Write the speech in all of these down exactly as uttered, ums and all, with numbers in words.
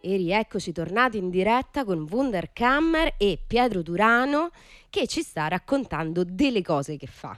E rieccoci tornati in diretta con Wunderkammer e Pietro Turano che ci sta raccontando delle cose che fa.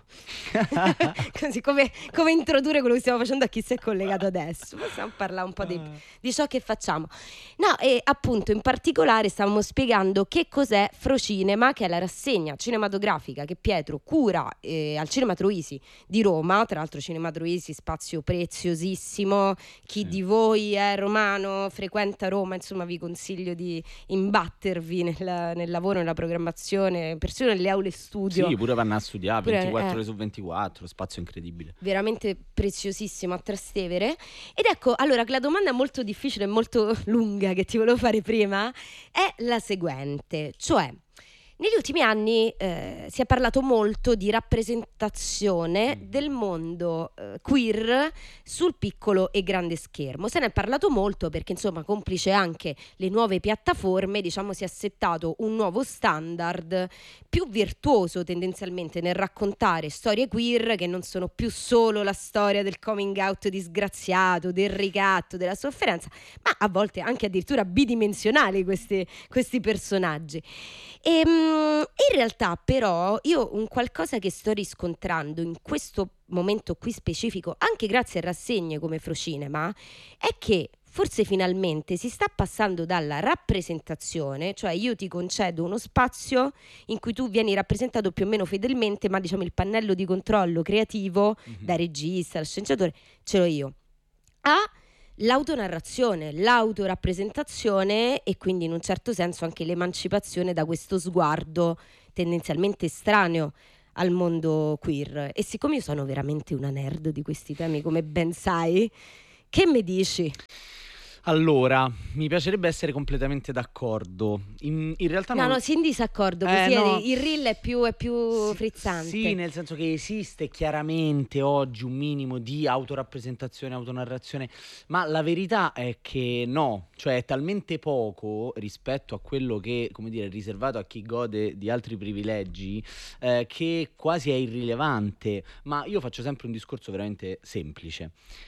Così come, come introdurre quello che stiamo facendo a chi si è collegato adesso. Possiamo parlare un po' di, di ciò che facciamo. No, e appunto in particolare stavamo spiegando che cos'è Frocinema, che è la rassegna cinematografica che Pietro cura eh, al Cinema Troisi di Roma. Tra l'altro Cinema Troisi, spazio preziosissimo. Chi Sì. di voi è romano, frequenta Roma, insomma vi consiglio di imbattervi nel, nel lavoro, nella programmazione, persino nelle aule studio. Sì, pure vanno a studiare Pure, ventiquattro eh. ore su ventiquattro, spazio incredibile. Veramente preziosissimo a Trastevere. Ed ecco, allora, la domanda molto difficile e molto lunga che ti volevo fare prima è la seguente, cioè negli ultimi anni eh, si è parlato molto di rappresentazione del mondo eh, queer sul piccolo e grande schermo. Se ne è parlato molto perché, insomma, complice anche le nuove piattaforme, diciamo, si è settato un nuovo standard più virtuoso tendenzialmente nel raccontare storie queer che non sono più solo la storia del coming out disgraziato, del ricatto, della sofferenza, ma a volte anche addirittura bidimensionali questi, questi personaggi. E, in realtà però io un qualcosa che sto riscontrando in questo momento qui specifico, anche grazie a rassegne come Frocinema, è che forse finalmente si sta passando dalla rappresentazione, cioè io ti concedo uno spazio in cui tu vieni rappresentato più o meno fedelmente, ma diciamo il pannello di controllo creativo Mhm. da regista, da sceneggiatore, ce l'ho io. A l'autonarrazione, l'autorappresentazione e quindi in un certo senso anche l'emancipazione da questo sguardo tendenzialmente estraneo al mondo queer. E siccome io sono veramente una nerd di questi temi, come ben sai, che mi dici? Allora, mi piacerebbe essere completamente d'accordo. In, in realtà No, non... no, si in disaccordo, Eh, così è- no. il reel è più, è più Sì, frizzante. sì, nel senso che esiste chiaramente oggi un minimo di autorappresentazione, autonarrazione, ma la verità è che no, cioè è talmente poco rispetto a quello che, come dire, è riservato a chi gode di altri privilegi, eh, che quasi è irrilevante. Ma io faccio sempre un discorso veramente semplice.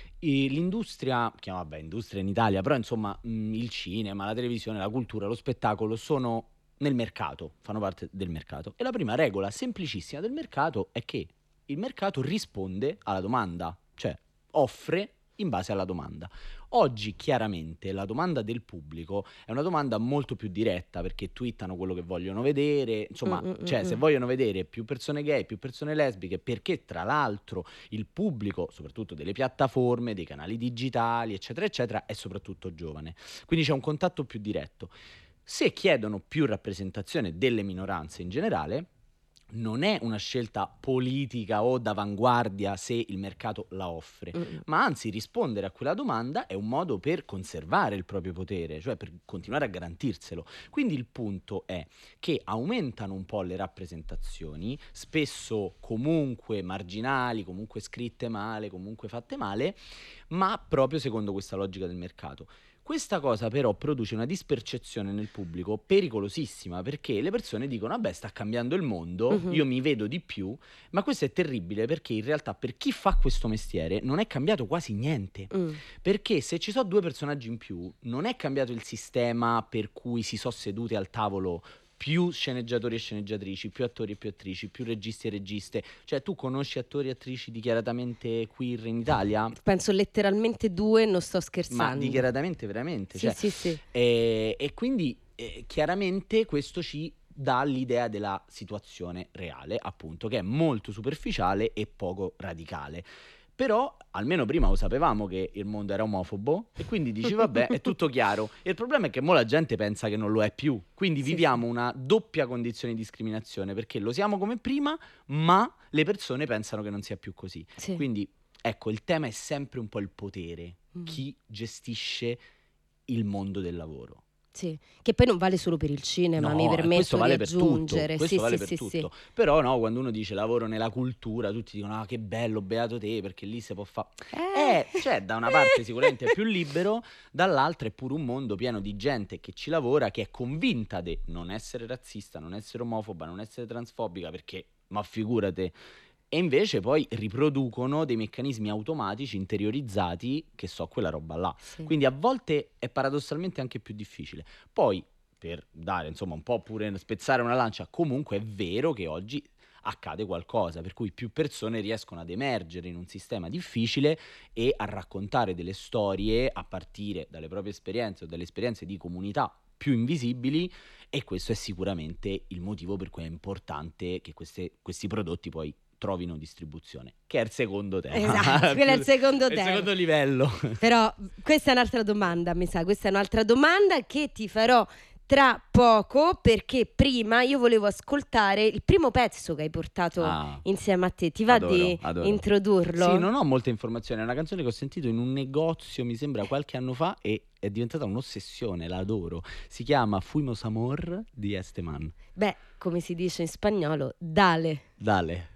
E l'industria, che vabbè, industria in Italia, però insomma mh, il cinema, la televisione, la cultura, lo spettacolo sono nel mercato, fanno parte del mercato. E la prima regola semplicissima del mercato è che il mercato risponde alla domanda, cioè offre in base alla domanda. Oggi chiaramente la domanda del pubblico è una domanda molto più diretta perché twittano quello che vogliono vedere, insomma, Mm, mm, cioè mm, se mm. vogliono vedere più persone gay, più persone lesbiche, perché tra l'altro il pubblico, soprattutto delle piattaforme, dei canali digitali, eccetera, eccetera, è soprattutto giovane. Quindi c'è un contatto più diretto. Se chiedono più rappresentazione delle minoranze in generale, non è una scelta politica o d'avanguardia se il mercato la offre, Mm, mm. ma anzi rispondere a quella domanda è un modo per conservare il proprio potere, cioè per continuare a garantirselo. Quindi il punto è che aumentano un po' le rappresentazioni, spesso comunque marginali, comunque scritte male, comunque fatte male, ma proprio secondo questa logica del mercato. Questa cosa però produce una dispercezione nel pubblico pericolosissima perché le persone dicono vabbè sta cambiando il mondo, Mhm. io mi vedo di più, ma questo è terribile perché in realtà per chi fa questo mestiere non è cambiato quasi niente. Mm. Perché se ci sono due personaggi in più non è cambiato il sistema per cui si sono seduti al tavolo più sceneggiatori e sceneggiatrici, più attori e più attrici, più registi e registe. Cioè tu conosci attori e attrici dichiaratamente queer in Italia? Penso letteralmente due, non sto Ma scherzando. dichiaratamente veramente, Sì, cioè, sì, sì. e, e quindi eh, chiaramente questo ci dà l'idea della situazione reale, appunto, che è molto superficiale e poco radicale. Però almeno prima lo sapevamo che il mondo era omofobo e quindi dici vabbè è tutto chiaro. E il problema è che mo la gente pensa che non lo è più, quindi Sì, viviamo una doppia condizione di discriminazione perché lo siamo come prima, ma le persone pensano che non sia più così. Sì. Quindi ecco, il tema è sempre un po' il potere, Mm. chi gestisce il mondo del lavoro. Sì, che poi non vale solo per il cinema, mi No, eh, permetto questo di vale per tutto, aggiungere. questo Sì, vale sì, per sì, sì. tutto. Però no, quando uno dice lavoro nella cultura, tutti dicono ah che bello, beato te, perché lì si può fare. Eh. Eh, cioè da una parte sicuramente è più libero, dall'altra è pure un mondo pieno di gente che ci lavora, che è convinta di non essere razzista, non essere omofoba, non essere transfobica, perché, ma figurate, e invece poi riproducono dei meccanismi automatici interiorizzati che so quella roba là. Sì. Quindi a volte è paradossalmente anche più difficile. Poi, per dare insomma un po' pure spezzare una lancia, comunque è vero che oggi accade qualcosa, per cui più persone riescono ad emergere in un sistema difficile e a raccontare delle storie a partire dalle proprie esperienze o dalle esperienze di comunità più invisibili, e questo è sicuramente il motivo per cui è importante che queste- questi prodotti poi trovino distribuzione, che è il secondo tema. Esatto, quello è il secondo È il tema. secondo livello. Però questa è un'altra domanda, mi sa, questa è un'altra domanda che ti farò tra poco, perché prima io volevo ascoltare il primo pezzo che hai portato Ah, insieme a te. Ti va adoro, di adoro. introdurlo? Sì, non ho molte informazioni, è una canzone che ho sentito in un negozio, mi sembra qualche anno fa, e è diventata un'ossessione, la adoro. Si chiama Fuimos Amor di Esteman. Beh, come si dice in spagnolo, dale. Dale.